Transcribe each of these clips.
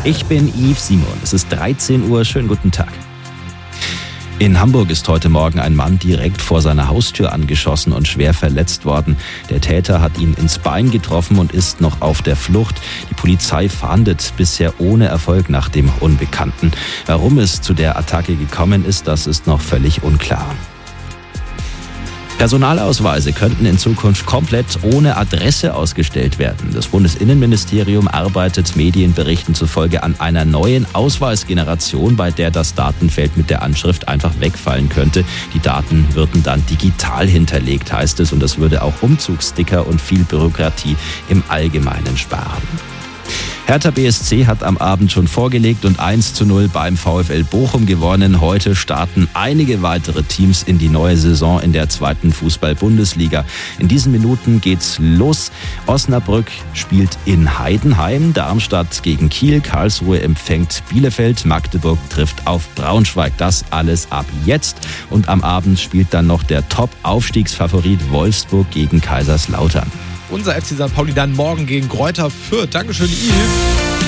Ich bin Yves Simon. Es ist 13 Uhr. Schönen guten Tag. In Hamburg ist heute Morgen ein Mann direkt vor seiner Haustür angeschossen und schwer verletzt worden. Der Täter hat ihn ins Bein getroffen und ist noch auf der Flucht. Die Polizei fahndet bisher ohne Erfolg nach dem Unbekannten. Warum es zu der Attacke gekommen ist, das ist noch völlig unklar. Personalausweise könnten in Zukunft komplett ohne Adresse ausgestellt werden. Das Bundesinnenministerium arbeitet Medienberichten zufolge an einer neuen Ausweisgeneration, bei der das Datenfeld mit der Anschrift einfach wegfallen könnte. Die Daten würden dann digital hinterlegt, heißt es, und das würde auch Umzugssticker und viel Bürokratie im Allgemeinen sparen. Hertha BSC hat am Abend schon vorgelegt und 1:0 beim VfL Bochum gewonnen. Heute starten einige weitere Teams in die neue Saison in der 2. Fußball-Bundesliga. In diesen Minuten geht's los. Osnabrück spielt in Heidenheim, Darmstadt gegen Kiel, Karlsruhe empfängt Bielefeld, Magdeburg trifft auf Braunschweig. Das alles ab jetzt. Und am Abend spielt dann noch der Top-Aufstiegsfavorit Wolfsburg gegen Kaiserslautern. Unser FC St. Pauli dann morgen gegen Greuther Fürth. Dankeschön, Yves.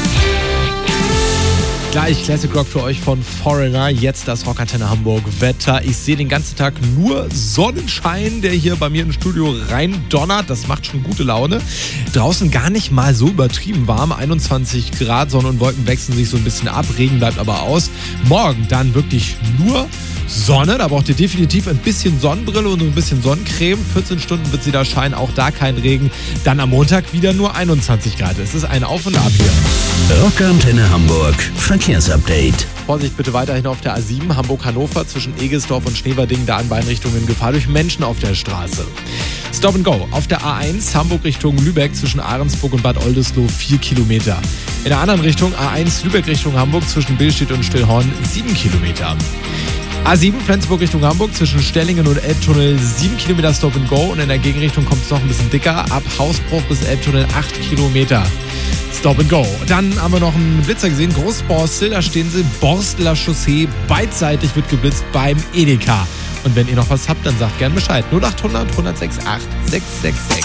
Gleich Classic Rock für euch von Foreigner. Jetzt das Rockantenne Hamburg Wetter. Ich sehe den ganzen Tag nur Sonnenschein, der hier bei mir im Studio rein donnert. Das macht schon gute Laune. Draußen gar nicht mal so übertrieben warm. 21 Grad, Sonne und Wolken wechseln sich so ein bisschen ab. Regen bleibt aber aus. Morgen dann wirklich nur Sonne, da braucht ihr definitiv ein bisschen Sonnenbrille und ein bisschen Sonnencreme. 14 Stunden wird sie da scheinen, auch da kein Regen. Dann am Montag wieder nur 21 Grad. Es ist ein Auf und Ab hier. Rockantenne Hamburg, Verkehrsupdate. Vorsicht bitte weiterhin auf der A7 Hamburg-Hannover zwischen Egesdorf und Schneverding, da in beiden Richtungen Gefahr durch Menschen auf der Straße. Stop and Go auf der A1 Hamburg Richtung Lübeck zwischen Ahrensburg und Bad Oldesloe 4 Kilometer. In der anderen Richtung A1 Lübeck Richtung Hamburg zwischen Billstedt und Stillhorn 7 Kilometer. A7 Flensburg Richtung Hamburg zwischen Stellingen und Elbtunnel 7 Kilometer Stop and Go und in der Gegenrichtung kommt es noch ein bisschen dicker. Ab Hausbruch bis Elbtunnel 8 Kilometer Stop and Go. Dann haben wir noch einen Blitzer gesehen, Großborstel, da stehen sie, Borsteler Chaussee, beidseitig wird geblitzt beim Edeka. Und wenn ihr noch was habt, dann sagt gerne Bescheid. 0800 106 8666.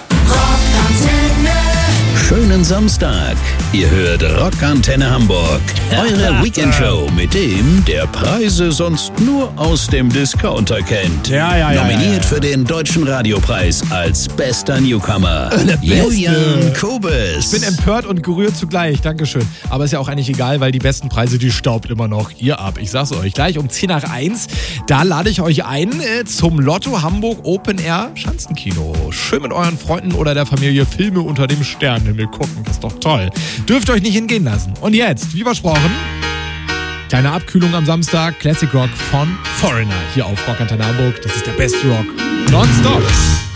Schönen Samstag. Ihr hört Rockantenne Hamburg. Eure Weekendshow mit dem, der Preise sonst nur aus dem Discounter kennt. Nominiert für den Deutschen Radiopreis als bester Newcomer. Julian Kobes. Ich bin empört und gerührt zugleich. Dankeschön. Aber ist ja auch eigentlich egal, weil die besten Preise, die staubt immer noch ihr ab. Ich sag's euch. Gleich um 10 nach 1. Da lade ich euch ein zum Lotto Hamburg Open Air Schanzenkino. Schön mit euren Freunden oder der Familie Filme unter dem Sternenhimmel gucken. Das ist doch toll. Dürft euch nicht hingehen lassen. Und jetzt, wie versprochen, kleine Abkühlung am Samstag. Classic Rock von Foreigner hier auf Rockantenne Hamburg. Das ist der beste Rock. Nonstop.